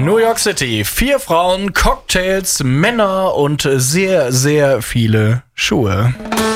New York City. 4 Frauen, Cocktails, Männer und sehr, sehr viele Schuhe.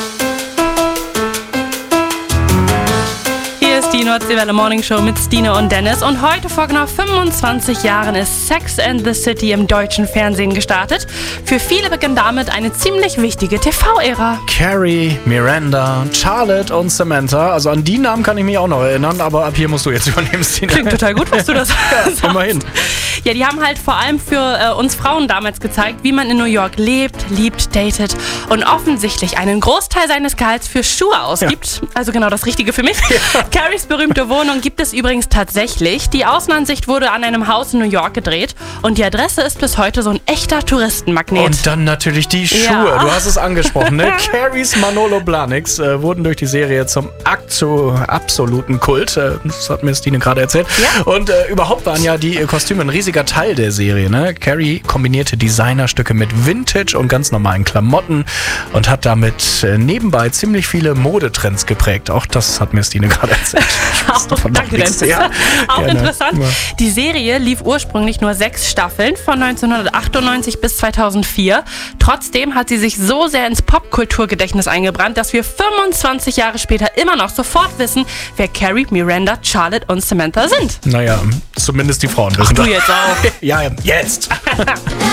Hier ist die Nordseewelle Morning Show mit Stine und Dennis. Und heute vor genau 25 Jahren ist Sex and the City im deutschen Fernsehen gestartet. Für viele beginnt damit eine ziemlich wichtige TV-Ära. Carrie, Miranda, Charlotte und Samantha. Also an die Namen kann ich mich auch noch erinnern, aber ab hier musst du jetzt übernehmen, Stine. Klingt total gut, was du das sagst. Immerhin. Ja, die haben halt vor allem für uns Frauen damals gezeigt, wie man in New York lebt, liebt, datet und offensichtlich einen Großteil seines Gehalts für Schuhe ausgibt. Ja. Also genau das Richtige für mich. Ja. Carries berühmte Wohnung gibt es übrigens tatsächlich. Die Außenansicht wurde an einem Haus in New York gedreht und die Adresse ist bis heute so ein echter Touristenmagnet. Und dann natürlich die Schuhe. Ja. Du hast es angesprochen, ne? Carries Manolo Blahniks wurden durch die Serie zum absoluten Kult. Das hat mir Stine gerade erzählt. Ja. Und überhaupt waren ja die Kostüme ein riesiger Teil der Serie, ne? Carrie kombinierte Designerstücke mit Vintage und ganz normalen Klamotten und hat damit nebenbei ziemlich viele Modetrends geprägt. Auch das hat mir Stine gerade erzählt. Danke, das ist ja, auch gerne. Interessant. Ja. Die Serie lief ursprünglich nur 6 Staffeln von 1998 bis 2004. Trotzdem hat sie sich so sehr ins Popkulturgedächtnis eingebrannt, dass wir 25 Jahre später immer noch sofort wissen, wer Carrie, Miranda, Charlotte und Samantha sind. Naja, zumindest die Frauen wissen. Ach, du jetzt auch. Ja, jetzt.